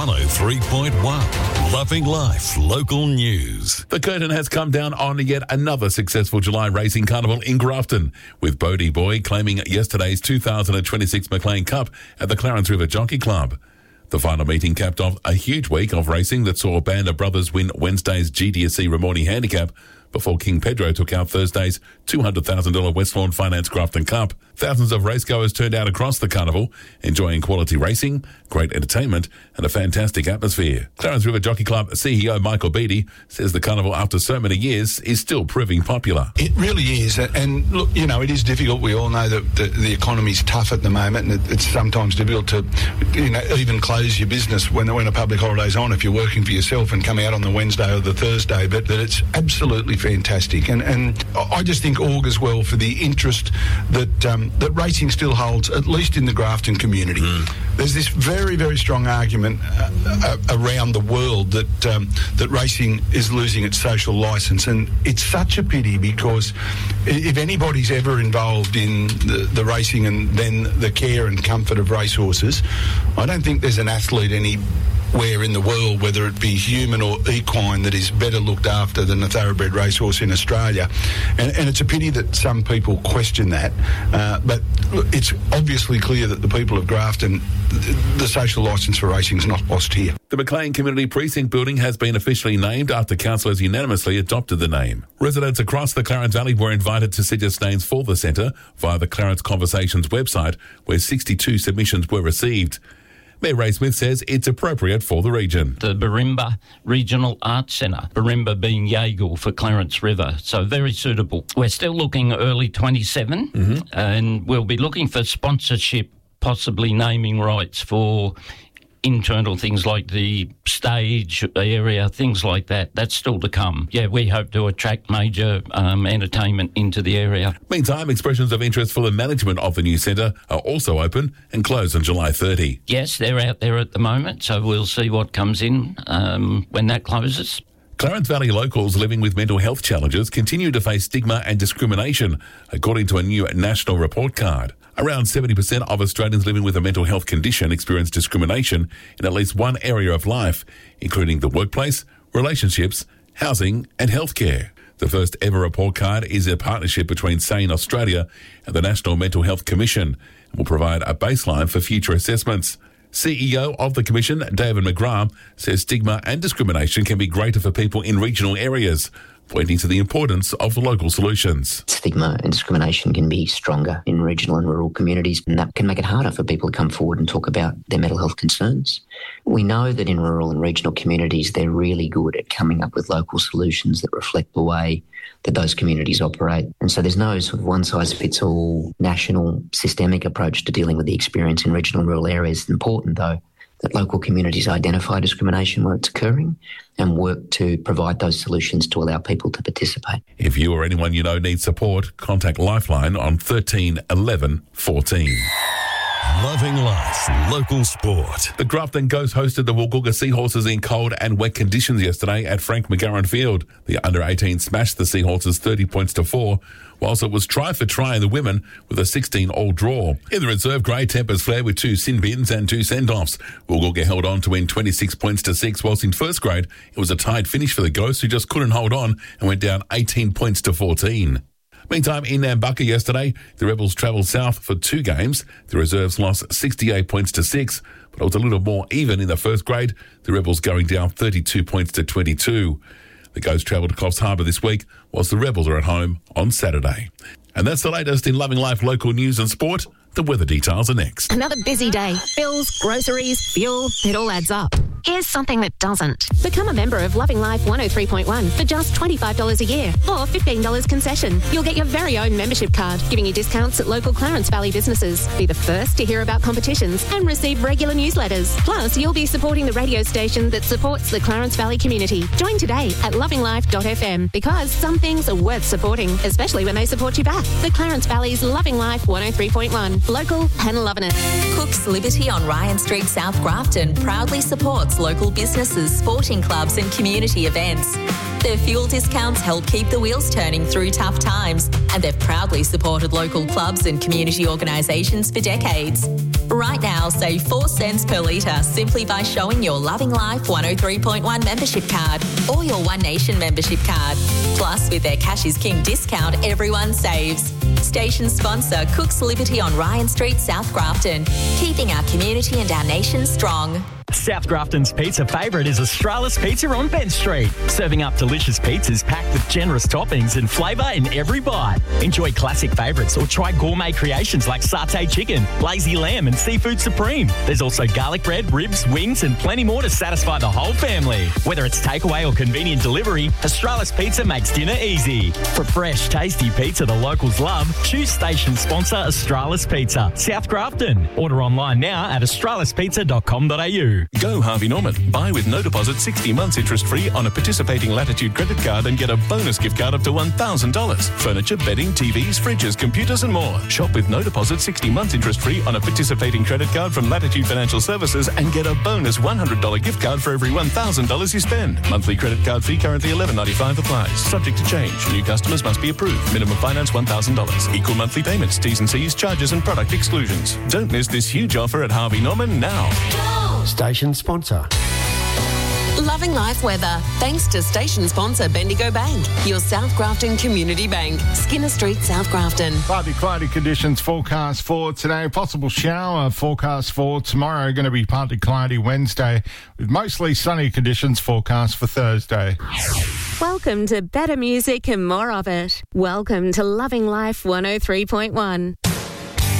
103.1. Loving Life Local News. The curtain has come down on yet another successful July racing carnival in Grafton, with Bodie Boy claiming yesterday's 2026 Maclean Cup at the Clarence River Jockey Club. The final meeting capped off a huge week of racing that saw Band of Brothers win Wednesday's GDSC Ramornie Handicap before King Pedro took out Thursday's $200,000 West Lawn Finance Grafton Cup. Thousands of racegoers turned out across the carnival, enjoying quality racing, great entertainment and a fantastic atmosphere. Clarence River Jockey Club CEO Michael Beattie says the carnival, after so many years, is still proving popular. It really is, and look, you know, it is difficult. We all know that the economy's tough at the moment, and it's sometimes difficult to, you know, even close your business when a public holiday's on if you're working for yourself and come out on the Wednesday or the Thursday, but that it's absolutely fantastic, and I just think augurs well for the interest that racing still holds, at least in the Grafton community. There's this very, very strong argument around the world that racing is losing its social licence, and it's such a pity, because if anybody's ever involved in the racing and then the care and comfort of racehorses, I don't think there's an athlete anywhere in the world, whether it be human or equine, that is better looked after than a thoroughbred racehorse in Australia. And it's a pity that some people question that, but it's obviously clear that the people of Grafton, the social licence for racing is not lost here. The Maclean Community Precinct building has been officially named after councillors unanimously adopted the name. Residents across the Clarence Valley were invited to suggest names for the centre via the Clarence Conversations website, where 62 submissions were received. Mayor Ray Smith says it's appropriate for the region. The Barimba Regional Arts Centre, Barimba being Yagle for Clarence River, so very suitable. We're still looking early 27, and we'll be looking for sponsorship, possibly naming rights for internal things like the stage area, things like that. That's still to come. Yeah, we hope to attract major entertainment into the area. Meantime, expressions of interest for the management of the new centre are also open and close on July 30. Yes, they're out there at the moment, so we'll see what comes in when that closes. Clarence Valley locals living with mental health challenges continue to face stigma and discrimination, according to a new national report card. Around 70% of Australians living with a mental health condition experience discrimination in at least one area of life, including the workplace, relationships, housing and healthcare. The first ever report card is a partnership between SANE Australia and the National Mental Health Commission and will provide a baseline for future assessments. CEO of the Commission, David McGrath, says stigma and discrimination can be greater for people in regional areas, pointing to the importance of local solutions. Stigma and discrimination can be stronger in regional and rural communities, and that can make it harder for people to come forward and talk about their mental health concerns. We know that in rural and regional communities, they're really good at coming up with local solutions that reflect the way that those communities operate. And so there's no sort of one-size-fits-all national systemic approach to dealing with the experience in regional and rural areas. It's important, though, that local communities identify discrimination where it's occurring and work to provide those solutions to allow people to participate. If you or anyone you know needs support, contact Lifeline on 13 11 14. Loving Life Local Sport. The Grafton Ghosts hosted the Woolgoolga Seahorses in cold and wet conditions yesterday at Frank McGarren Field. The under-18 smashed the Seahorses 30 points to 4, whilst it was try for try in the women with a 16-all draw. In the reserve grade, tempers flared with 2 sin bins and 2 send-offs. Woolgoolga held on to win 26 points to 6, whilst in first grade it was a tied finish for the Ghosts, who just couldn't hold on and went down 18 points to 14. Meantime, in Nambucca yesterday, the Rebels travelled south for 2 games. The reserves lost 68 points to 6, but it was a little more even in the first grade, the Rebels going down 32 points to 22. The Ghosts travelled to Coffs Harbour this week, whilst the Rebels are at home on Saturday. And that's the latest in Loving Life local news and sport. The weather details are next. Another busy day. Bills, groceries, fuel, it all adds up. Here's something that doesn't. Become a member of Loving Life 103.1 for just $25 a year or $15 concession. You'll get your very own membership card, giving you discounts at local Clarence Valley businesses. Be the first to hear about competitions and receive regular newsletters. Plus, you'll be supporting the radio station that supports the Clarence Valley community. Join today at lovinglife.fm, because some things are worth supporting, especially when they support you back. The Clarence Valley's Loving Life 103.1. Local and loving it. Cook's Liberty on Ryan Street, South Grafton proudly supports local businesses, sporting clubs and community events. Their fuel discounts help keep the wheels turning through tough times, and they've proudly supported local clubs and community organisations for decades. Right now, save 4 cents per litre simply by showing your Loving Life 103.1 membership card or your One Nation membership card. Plus, with their Cash is King discount, everyone saves. Station sponsor Cook's Liberty on Ryan Street, South Grafton, keeping our community and our nation strong. South Grafton's pizza favourite is Australis Pizza on Bent Street, serving up delicious pizzas packed with generous toppings and flavour in every bite. Enjoy classic favourites or try gourmet creations like satay chicken, lazy lamb and seafood supreme. There's also garlic bread, ribs, wings and plenty more to satisfy the whole family. Whether it's takeaway or convenient delivery, Australis Pizza makes dinner easy. For fresh, tasty pizza the locals love, choose station sponsor Australis Pizza, South Grafton. Order online now at australispizza.com.au. Go Harvey Norman. Buy with no deposit 60 months interest free on a participating Latitude credit card and get a bonus gift card up to $1,000. Furniture, bedding, TVs, fridges, computers and more. Shop with no deposit 60 months interest free on a participating credit card from Latitude Financial Services and get a bonus $100 gift card for every $1,000 you spend. Monthly credit card fee currently $11.95 applies. Subject to change. New customers must be approved. Minimum finance $1,000. Equal monthly payments. T's and C's, charges and product exclusions. Don't miss this huge offer at Harvey Norman now. Station sponsor. Loving Life weather. Thanks to station sponsor Bendigo Bank, your South Grafton Community Bank. Skinner Street, South Grafton. Partly cloudy conditions forecast for today. Possible shower forecast for tomorrow. Going to be partly cloudy Wednesday with mostly sunny conditions forecast for Thursday. Welcome to better music and more of it. Welcome to Loving Life 103.1.